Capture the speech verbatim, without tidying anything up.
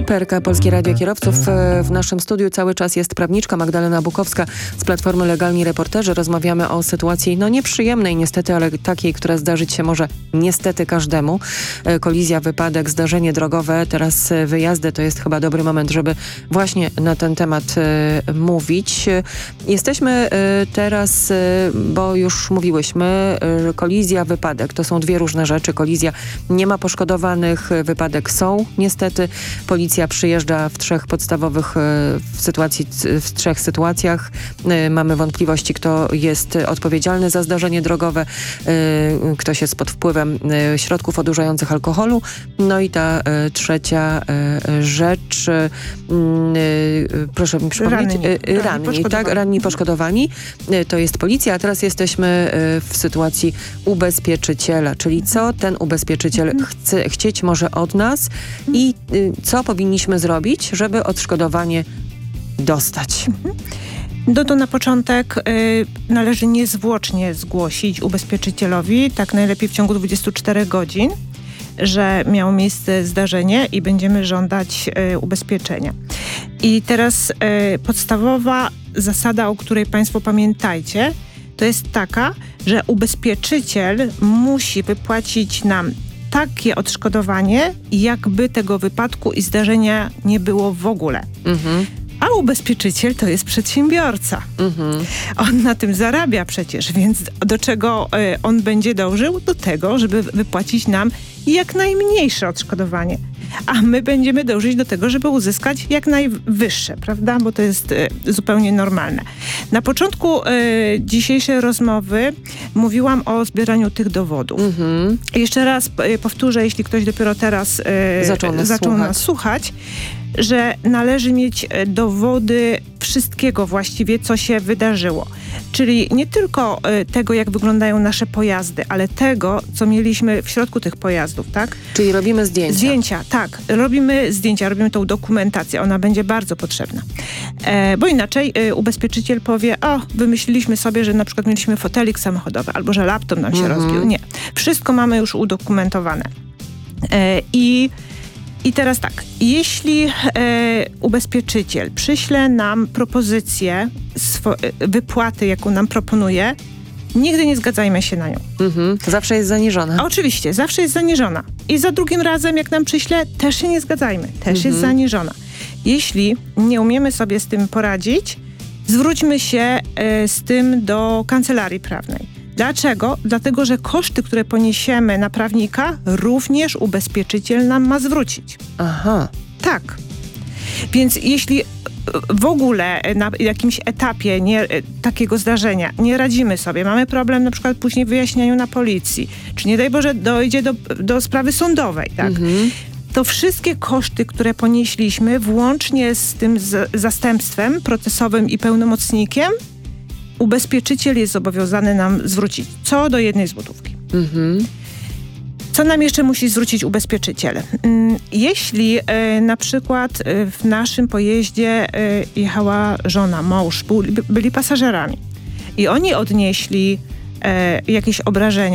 P R K Polskie Radio Kierowców. W naszym studiu cały czas jest prawniczka Magdalena Bukowska z Platformy Legalni Reporterzy. Rozmawiamy o sytuacji, no nieprzyjemnej niestety, ale takiej, która zdarzyć się może niestety każdemu. Kolizja, wypadek, zdarzenie drogowe, teraz wyjazdy. To jest chyba dobry moment, żeby właśnie na ten temat mówić. Jesteśmy teraz, bo już mówiłyśmy, kolizja, wypadek. To są dwie różne rzeczy. Kolizja, nie ma poszkodowanych, wypadek są niestety. Policja przyjeżdża w trzech podstawowych w sytuacji, w trzech sytuacjach. Mamy wątpliwości, kto jest odpowiedzialny za zdarzenie drogowe, ktoś jest pod wpływem środków odurzających alkoholu. No i ta trzecia rzecz, proszę mi przypomnieć, ranni, ranni, tak, ranni poszkodowani, to jest policja, a teraz jesteśmy w sytuacji ubezpieczyciela, czyli co ten ubezpieczyciel chce, chcieć może od nas i co powinniśmy zrobić, żeby odszkodowanie dostać. No to na początek y, należy niezwłocznie zgłosić ubezpieczycielowi, tak najlepiej w ciągu dwudziestu czterech godzin, że miało miejsce zdarzenie i będziemy żądać y, ubezpieczenia. I teraz y, podstawowa zasada, o której Państwo pamiętajcie, to jest taka, że ubezpieczyciel musi wypłacić nam takie odszkodowanie, jakby tego wypadku i zdarzenia nie było w ogóle. Mhm. A ubezpieczyciel to jest przedsiębiorca. Mhm. On na tym zarabia przecież, więc do czego y, on będzie dążył? Do tego, żeby wypłacić nam jak najmniejsze odszkodowanie. A my będziemy dążyć do tego, żeby uzyskać jak najwyższe, prawda? Bo to jest y, zupełnie normalne. Na początku y, dzisiejszej rozmowy mówiłam o zbieraniu tych dowodów. Mhm. Jeszcze raz y, powtórzę, jeśli ktoś dopiero teraz y, zaczął nas, zaczął słuchać. nas słuchać, że należy mieć dowody wszystkiego właściwie, co się wydarzyło. Czyli nie tylko y, tego, jak wyglądają nasze pojazdy, ale tego, co mieliśmy w środku tych pojazdów, tak? Czyli robimy zdjęcia. Zdjęcia, tak. Robimy zdjęcia, robimy tą dokumentację. Ona będzie bardzo potrzebna. E, bo inaczej y, ubezpieczyciel powie, o, wymyśliliśmy sobie, że na przykład mieliśmy fotelik samochodowy, albo że laptop nam się mhm. rozbił. Nie. Wszystko mamy już udokumentowane. E, I I teraz tak, jeśli e, ubezpieczyciel przyśle nam propozycję swo- wypłaty, jaką nam proponuje, nigdy nie zgadzajmy się na nią. Mhm. Zawsze jest zaniżona. Oczywiście, zawsze jest zaniżona. I za drugim razem, jak nam przyśle, też się nie zgadzajmy. Też mhm. jest zaniżona. Jeśli nie umiemy sobie z tym poradzić, zwróćmy się e, z tym do kancelarii prawnej. Dlaczego? Dlatego, że koszty, które poniesiemy na prawnika, również ubezpieczyciel nam ma zwrócić. Aha. Tak. Więc jeśli w ogóle na jakimś etapie nie, takiego zdarzenia nie radzimy sobie, mamy problem na przykład później w wyjaśnianiu na policji, czy nie daj Boże dojdzie do, do sprawy sądowej, tak? Mhm. To wszystkie koszty, które ponieśliśmy, włącznie z tym z, zastępstwem procesowym i pełnomocnikiem, ubezpieczyciel jest zobowiązany nam zwrócić co do jednej złotówki. Mhm. Co nam jeszcze musi zwrócić ubezpieczyciel? Jeśli e, na przykład e, w naszym pojeździe e, jechała żona, mąż, byli, byli pasażerami i oni odnieśli e, jakieś obrażenia,